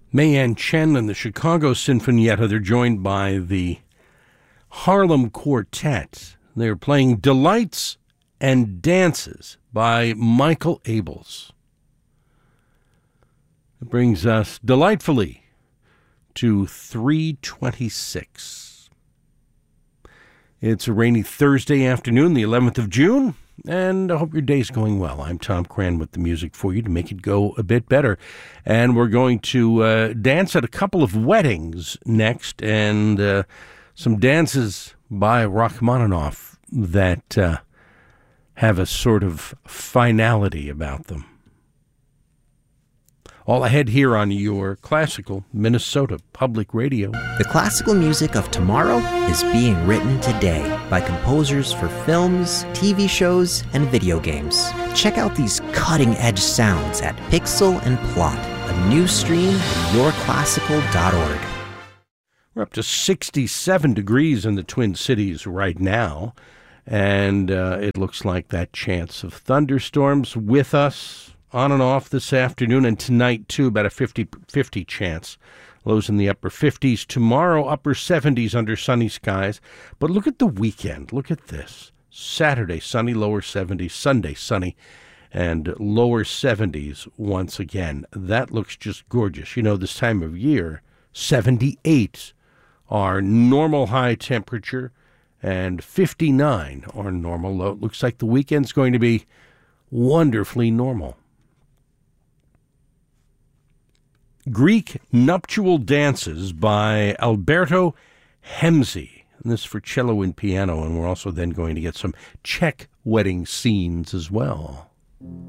Mayan Chen and the Chicago Sinfonietta. They're joined by the Harlem Quartet. They're playing Delights and Dances by Michael Abels. It brings us delightfully to 3:26. It's a rainy Thursday afternoon, the 11th of June, and I hope your day's going well. I'm Tom Cran with the music for you to make it go a bit better. And we're going to dance at a couple of weddings next, and some dances by Rachmaninoff that have a sort of finality about them. All ahead here on your classical Minnesota Public Radio. The classical music of tomorrow is being written today by composers for films, TV shows, and video games. Check out these cutting-edge sounds at Pixel and Plot, a new stream at yourclassical.org. We're up to 67 degrees in the Twin Cities right now, and it looks like that chance of thunderstorms with us on and off this afternoon, and tonight too, about a 50-50 chance. Lows in the upper 50s. Tomorrow, upper 70s under sunny skies. But look at the weekend. Look at this. Saturday, sunny, lower 70s. Sunday, sunny, and lower 70s once again. That looks just gorgeous. You know, this time of year, 78 are normal high temperature, and 59 are normal low. It looks like the weekend's going to be wonderfully normal. Greek Nuptial Dances by Alberto Hemzi. And this for cello and piano, and we're also then going to get some Czech wedding scenes as well.